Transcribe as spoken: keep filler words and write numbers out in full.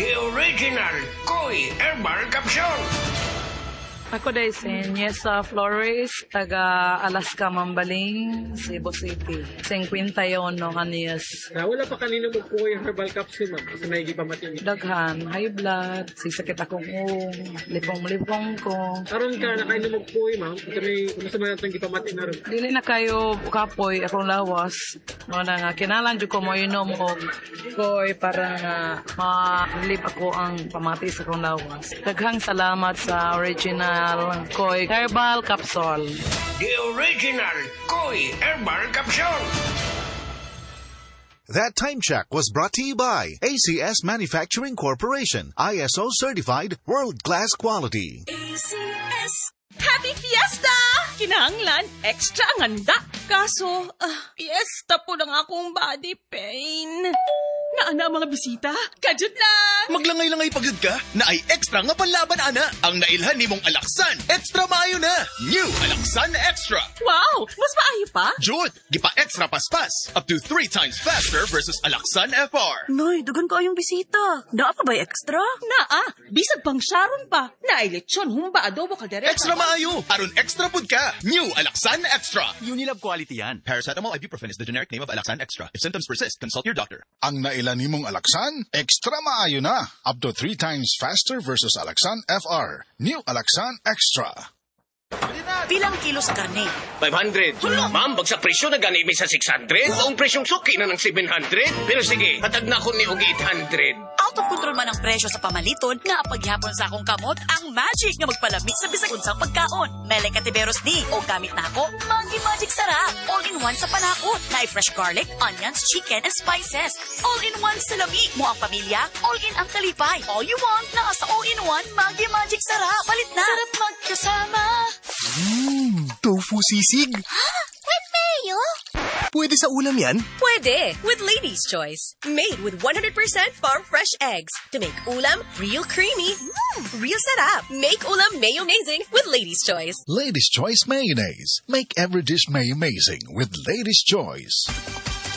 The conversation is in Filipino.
The original Koi Herbal Capsule. Ako day si Niesa Flores, taga Alaska, Mambaling, Cebu City. fifty-one no anyos. Na wala pa kanino magkuha yung herbal capsule, ma'am. Kasi may gipamatindi. Daghan, high blood, sisakit akong ung, lipong-lipong ko. Karon ka na kayo magkuha, ma'am. Ito may masama natin gipamatindi na rin. Dili na kayo kapoy akong lawas. No na nga, kinalan dyan ko mo inom og koy para nga ma-relieve ako ang pamati sa akong lawas. Daghang salamat sa original Koi Herbal Capsule. The original Koi Herbal Capsule. That time check was brought to you by A C S Manufacturing Corporation, I S O certified, world-class quality. A C S. Happy Fiesta! Kinahanglan, extra ang handa. Kaso, uh, fiesta po ng akong body pain. Naana mga bisita? Kadyot lang! Maglangay-langay pagyud ka na ay extra nga panlaban, ana. Ang nailhan ni mong Alaksan, extra maayo na. New Alaksan Extra. Wow! Mas maayo pa? Jud, gipa-extra paspas. Up to three times faster versus Alaksan F R. Noy, dagan ka yung bisita. Naa pa ba'y extra? Naa, bisag pang Sharon pa. Naay lechon, humba, adobo, kaldereta. Extra maayo. Aron extra pud ka. New Alaksan Extra. Unilab quality yan. Paracetamol ibuprofen is the generic name of Alaksan Extra. If symptoms persist, consult your doctor. Ang nailan nimong Alaksan, extra maayo na. Up to three times faster versus Alaksan F R. New Alaksan Extra. Bilang kilo sa karne? five hundred. Ma'am, bagsak presyo na gani mi sa six hundred. Ang presyong suki na ng seven hundred. Pero sige, hatag na ko ni og eight hundred. Out of control man ang presyo sa pamaliton nga paghihapon sa akong kamot ang magic nga magpalamig sa bisag unsang pagkaon. Mele Katiberos ni o gamit na ako Maggi Magic Sarap. All-in-one sa panakot. Na fresh garlic, onions, chicken, and spices. All-in-one sa lamig mo ang pamilya. All-in ang kalipay. All you want na sa all-in-one Maggi Magic Sarap. Palit na. Sarap magkasama. Mmm, tofu sisig. Ha? With mayo? Pwede sa ulam yan? Pwede, with Lady's Choice. Made with one hundred percent farm-fresh eggs to make ulam real creamy, mm, real sarap. Make ulam mayo-mazing with Lady's Choice. Lady's Choice Mayonnaise. Make every dish may amazing with Lady's Choice.